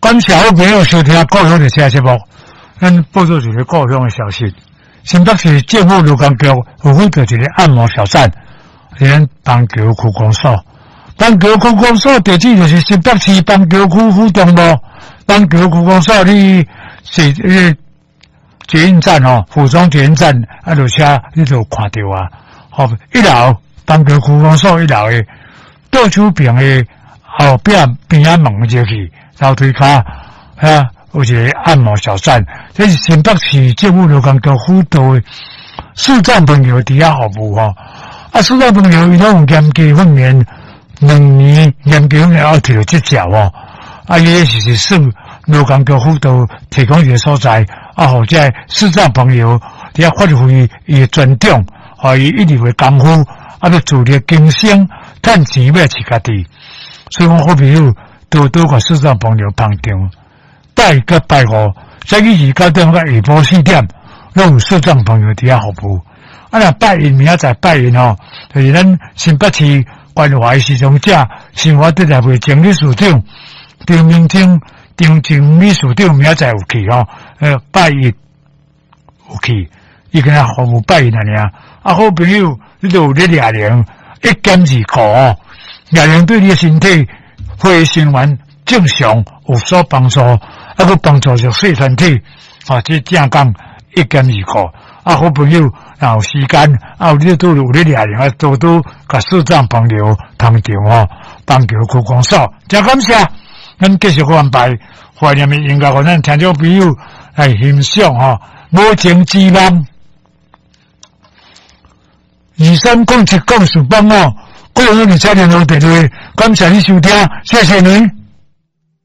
感谢好朋友收听故乡的车节目。咱报道一个故乡的消息，新北市政府劳工局有分到一个按摩小站，连邦桥区公所。邦桥区公所地址就是新北市邦桥区府中路。邦桥区公所你是捷运站哦，府中捷运站啊，落车你就看到啊。好，一楼邦桥区公所一楼的倒手边的后边啊门入去，楼梯骹啊。有一个按摩小站，这是新北市政府劳工局辅导的视障朋友伫遐服务吼。啊，视障朋友伊拢有严格训练，2年严格训练后摕到执照哦。啊，伊是属劳工局辅导提供一个所在，啊，或者视障朋友伫遐发挥伊的专长，伊一直会功夫，啊，要自力更生，赚钱要饲家己。所以我好朋友多多甲视障朋友帮助。拜一个拜五，早起2到下晡4点，拢有视障朋友伫遐服务。啊，若拜一明仔载拜一吼，就是咱新北市关怀时常者生活对待会经理事长张明清、张经理事长明仔载有去吼，拜一有去，伊跟他服务拜一那尔。啊，好朋友，你都有咧抓铃，1减2考哦，抓铃对你的身体会生完正常有所帮助。啊，佮帮助着细团体，啊，这正讲1减2考。啊，好朋友，若有时间，啊，你都有咧抓铃啊，多多甲视障朋友帮助哦，邦桥区公所，真感谢。咱继续安排怀念的音乐，互咱听众朋友来欣赏吼。无情之人，2307讲4帮哦，个人的车辆有电话，感谢你收听，谢谢你。